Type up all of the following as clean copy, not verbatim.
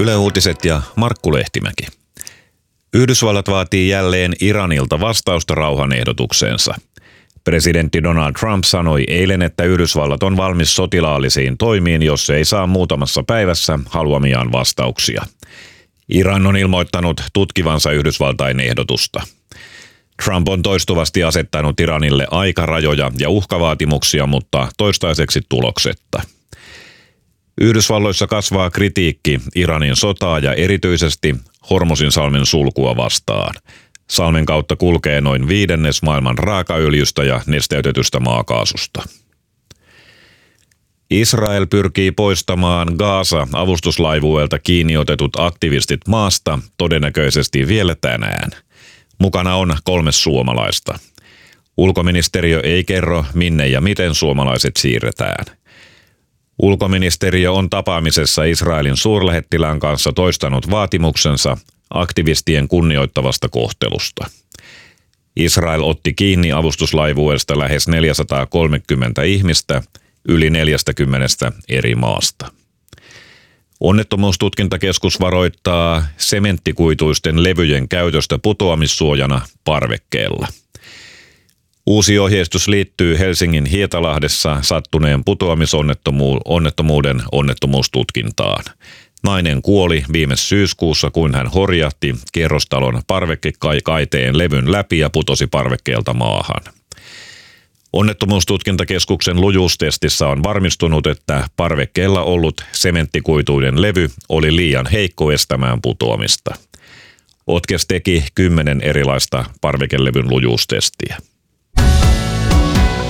Yle Uutiset ja Markku Lehtimäki. Yhdysvallat vaatii jälleen Iranilta vastausta rauhanehdotukseensa. Presidentti Donald Trump sanoi eilen, että Yhdysvallat on valmis sotilaallisiin toimiin, jos se ei saa muutamassa päivässä haluamiaan vastauksia. Iran on ilmoittanut tutkivansa Yhdysvaltain ehdotusta. Trump on toistuvasti asettanut Iranille aikarajoja ja uhkavaatimuksia, mutta toistaiseksi tuloksetta. Yhdysvalloissa kasvaa kritiikki Iranin sotaa ja erityisesti Hormuzinsalmen sulkua vastaan. Salmen kautta kulkee noin 1/5 maailman raakaöljystä ja nesteytetystä maakaasusta. Israel pyrkii poistamaan Gaza-avustuslaivueelta kiinni otetut aktivistit maasta todennäköisesti vielä tänään. Mukana on 3 suomalaista. Ulkoministeriö ei kerro, minne ja miten suomalaiset siirretään. Ulkoministeriö on tapaamisessa Israelin suurlähettilään kanssa toistanut vaatimuksensa aktivistien kunnioittavasta kohtelusta. Israel otti kiinni avustuslaivueesta lähes 430 ihmistä yli 40 eri maasta. Onnettomuustutkintakeskus varoittaa sementtikuituisten levyjen käytöstä putoamissuojana parvekkeella. Uusi ohjeistus liittyy Helsingin Hietalahdessa sattuneen putoamisonnettomuuden onnettomuustutkintaan. Nainen kuoli viime syyskuussa, kun hän horjahti kerrostalon parvekekaiteen levyn läpi ja putosi parvekkeelta maahan. Onnettomuustutkintakeskuksen lujuustestissä on varmistunut, että parvekkeella ollut sementtikuituinen levy oli liian heikko estämään putoamista. Otkes teki 10 erilaista parvekelevyn lujuustestiä.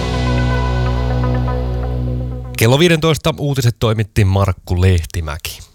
Kello 15 uutiset toimitti Markku Lehtimäki.